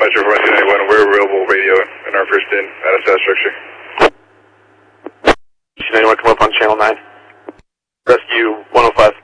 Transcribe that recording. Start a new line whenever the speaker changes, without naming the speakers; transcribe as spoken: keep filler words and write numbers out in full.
Metro four two nine one, we're available radio in our first in at a S A T structure.
two ninety-one, come up on channel nine. Rescue one oh five.